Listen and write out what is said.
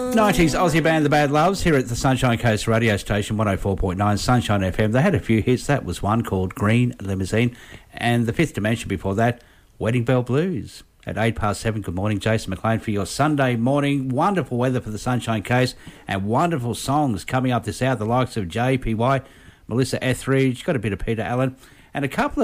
90s Aussie band The Bad Loves here at the Sunshine Coast radio station 104.9 Sunshine FM. They had a few hits. That was one called Green Limousine, and the Fifth Dimension before that, Wedding Bell Blues. At 7:08, good morning, Jason McLean for your Sunday morning. Wonderful weather for the Sunshine Coast and wonderful songs coming up this hour, the likes of JPY, Melissa Etheridge, got a bit of Peter Allen, and a couple of